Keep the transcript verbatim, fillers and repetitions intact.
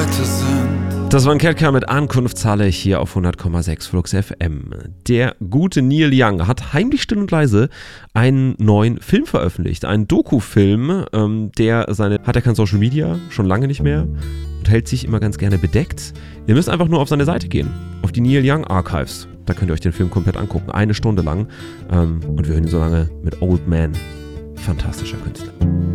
Leute sind. Das war ein Ketka mit Ankunftshalle hier auf hundert Komma sechs Flux F M. Der gute Neil Young hat heimlich still und leise einen neuen Film veröffentlicht. Einen Doku-Film, ähm, der seine, hat er kein Social Media, schon lange nicht mehr und hält sich immer ganz gerne bedeckt. Ihr müsst einfach nur auf seine Seite gehen, auf die Neil Young Archives. Da könnt ihr euch den Film komplett angucken, eine Stunde lang. Ähm, und wir hören ihn so lange mit Old Man. Fantastischer Künstler.